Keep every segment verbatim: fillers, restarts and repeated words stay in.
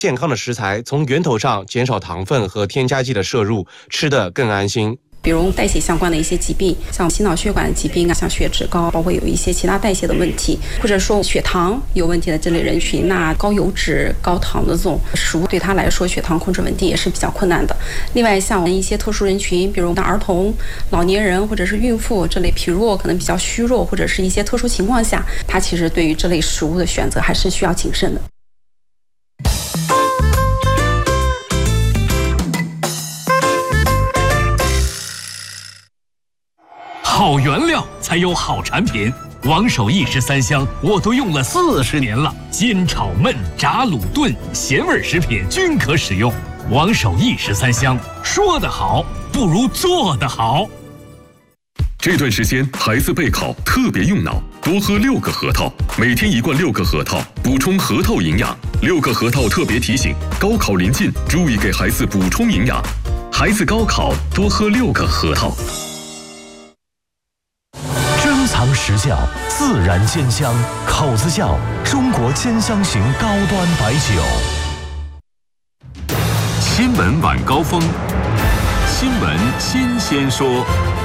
健康的食材，从源头上减少糖分和添加剂的摄入，吃得更安心。 比如代谢相关的一些疾病，像心脑血管疾病啊，像血脂高，包括有一些其他代谢的问题，或者说血糖有问题的这类人群，那高油脂、高糖的这种食物对他来说，血糖控制稳定也是比较困难的。另外，像一些特殊人群，比如像儿童、老年人或者是孕妇这类疲弱、可能比较虚弱，或者是一些特殊情况下，他其实对于这类食物的选择还是需要谨慎的。 好原料才有好产品，王守义十三香我都用了四十年了，煎炒焖炸卤炖咸味食品均可使用。王守义十三香，说得好不如做得好。 这段时间孩子备考特别用脑，多喝六个核桃，每天一罐六个核桃，补充核桃营养。六个核桃特别提醒：高考临近，注意给孩子补充营养。孩子高考多喝六个核桃。 珍藏实窖，自然煎香，口子窖，中国煎香型高端白酒。 新闻晚高峰，新闻新鲜说。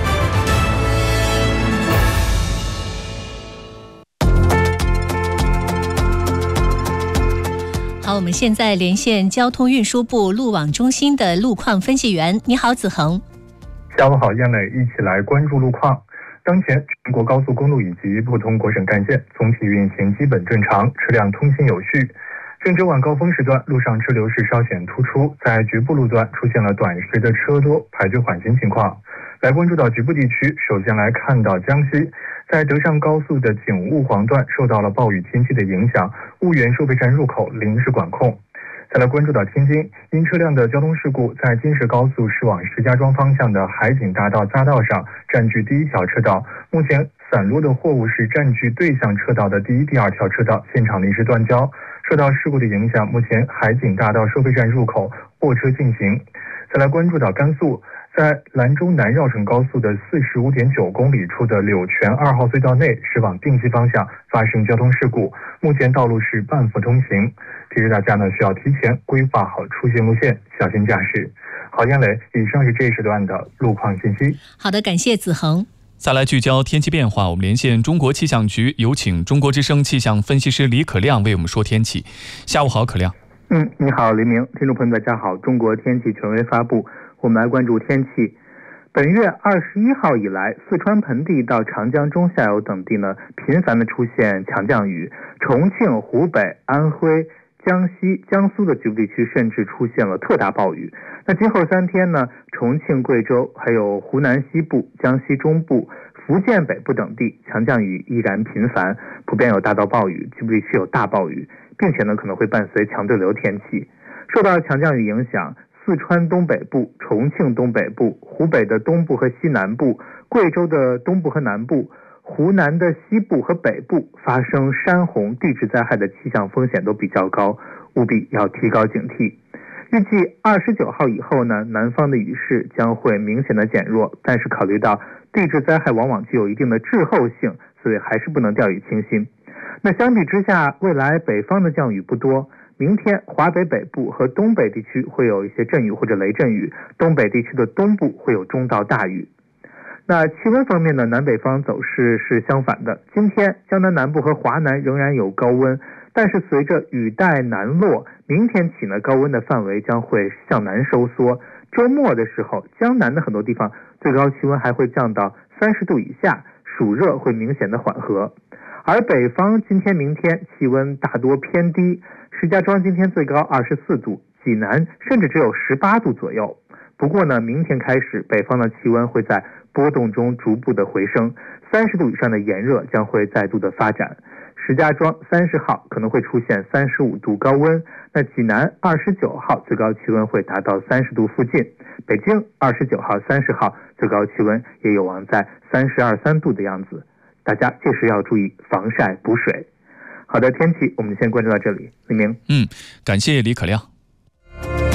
好，我们现在连线交通运输部路网中心的路况分析员。你好，子恒。 下午好，燕磊，一起来关注路况。当前全国高速公路以及不同国省干线总体运行基本正常，车辆通行有序。郑州晚高峰时段路上车流是稍显突出，在局部路段出现了短时的车多排队缓行情况。来关注到局部地区，首先来看到江西，在德尚高速的景务黄段受到了暴雨天气的影响，婺源收费站入口临时管控。再来关注到天津，因车辆的交通事故，在金石高速驶往石家庄方向的海景大道匝道上占据第一条车道，目前散落的货物是占据对向车道的第一、第二条车道，现场临时断交。受到事故的影响，目前海景大道收费站入口货车进行。再来关注到甘肃，在兰州南绕城高速的四十五点九公里处的柳泉二号隧道内驶往定西方向发生交通事故，目前道路是半幅通行，提示大家呢需要提前规划好出行路线，小心驾驶。好，燕磊，以上是这一时段的路况信息。 好的，感谢子恒。 再来聚焦天气变化，我们连线中国气象局，有请中国之声气象分析师李可亮为我们说天气。下午好，可亮。 嗯，你好，黎明。听众朋友大家好，中国天气权威发布，我们来关注天气。本月二十一号以来，四川盆地到长江中下游等地呢，频繁的出现强降雨，重庆、湖北、安徽、江西、江苏的局部地区甚至出现了特大暴雨。那今后三天呢，重庆、贵州还有湖南西部、江西中部、福建北部等地强降雨依然频繁，普遍有大到暴雨，局部地区有大暴雨，并且呢可能会伴随强对流天气。受到强降雨影响，四川东北部、重庆东北部、湖北的东部和西南部、贵州的东部和南部、湖南的西部和北部发生山洪、地质灾害的气象风险都比较高，务必要提高警惕。预计二十九号以后呢，南方的雨势将会明显的减弱，但是考虑到地质灾害往往具有一定的滞后性，所以还是不能掉以轻心。那相比之下，未来北方的降雨不多，明天华北北部和东北地区会有一些阵雨或者雷阵雨，东北地区的东部会有中到大雨。那气温方面呢，南北方走势是相反的。今天江南南部和华南仍然有高温，但是随着雨带南落，明天起呢，高温的范围将会向南收缩。周末的时候，江南的很多地方最高气温还会降到三十度以下，暑热会明显的缓和。而北方今天明天气温大多偏低，石家庄今天最高二十四度，济南甚至只有十八度左右。不过呢，明天开始北方的气温会在波动中逐步的回升，三十度以上的炎热将会再度的发展。石家庄三十号可能会出现三十五度高温，那济南二十九号最高气温会达到三十度附近，北京二十九号、三十号最高气温也有望在三十二三度的样子，大家届时要注意防晒补水。好的，天气我们先关注到这里，李明。 嗯，感谢李可亮。